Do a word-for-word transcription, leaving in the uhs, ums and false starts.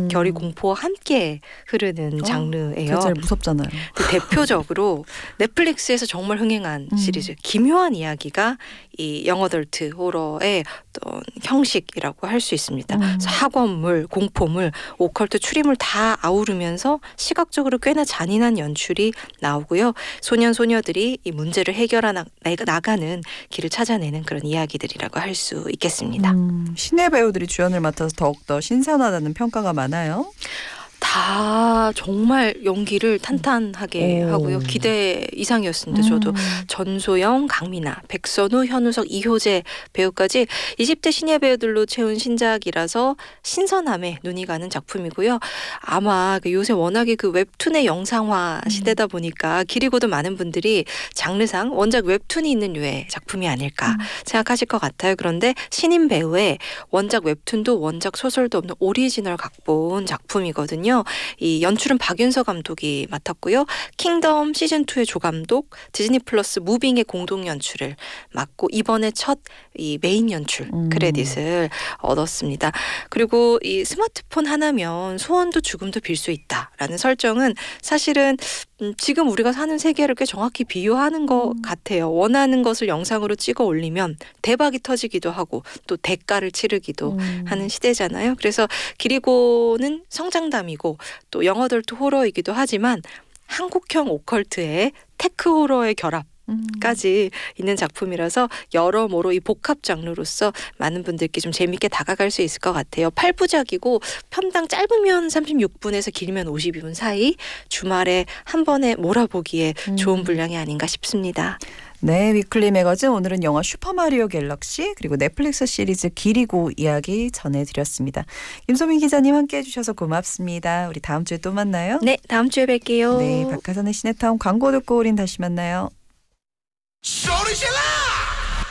음. 결이 공포와 함께 흐르는 어, 장르예요. 제일 무섭잖아요. 대표적으로 넷플릭스에서 정말 흥행한 음. 시리즈 기묘한 이야기가 이 영어덜트 호러의 어떤 형식이라고 할 수 있습니다. 음. 그래서 학원물, 공포물, 오컬트 추리물 다 아우르면서 시각적으로 꽤나 잔인한 연출이 나오고요. 소년 소녀들이 이 문제를 해결하 나, 나가는 길을 찾아내는 그런 이야기들이라고 할 수 있겠습니다. 음, 신예 배우들이 주연을 맡아서 더욱더 신선하다는 평가가 많아요. 다 정말 연기를 탄탄하게 오. 하고요. 기대 이상이었습니다. 음. 저도 전소영, 강민아, 백선우, 현우석, 이효재 배우까지 이십 대 신예 배우들로 채운 신작이라서 신선함에 눈이 가는 작품이고요. 아마 요새 워낙에 그 웹툰의 영상화 시대다 보니까 길이고도 많은 분들이 장르상 원작 웹툰이 있는 류의 작품이 아닐까 음. 생각하실 것 같아요. 그런데 신인 배우의 원작 웹툰도 원작 소설도 없는 오리지널 각본 작품이거든요. 이 연출은 박윤서 감독이 맡았고요. 킹덤 시즌이의 조감독, 디즈니 플러스 무빙의 공동 연출을 맡고 이번에 첫 이 메인 연출 음. 크레딧을 얻었습니다. 그리고 이 스마트폰 하나면 소원도 죽음도 빌 수 있다라는 설정은 사실은 음, 지금 우리가 사는 세계를 꽤 정확히 비유하는 것 음. 같아요. 원하는 것을 영상으로 찍어 올리면 대박이 터지기도 하고 또 대가를 치르기도 음. 하는 시대잖아요. 그래서 기리고는 성장담이고 또 영어덜트 호러이기도 하지만 한국형 오컬트의 테크 호러의 결합 까지 있는 작품이라서 여러모로 이 복합 장르로서 많은 분들께 좀 재밌게 다가갈 수 있을 것 같아요. 팔 부작이고 편당 짧으면 삼십육 분에서 길면 오십이 분 사이 주말에 한 번에 몰아보기에 음. 좋은 분량이 아닌가 싶습니다. 네, 위클리 매거진 오늘은 영화 슈퍼마리오 갤럭시 그리고 넷플릭스 시리즈 기리고 이야기 전해드렸습니다. 김소민 기자님 함께해 주셔서 고맙습니다. 우리 다음 주에 또 만나요. 네, 다음 주에 뵐게요. 네, 박하선의 시네타운 광고 듣고 우린 다시 만나요. 소리 질러!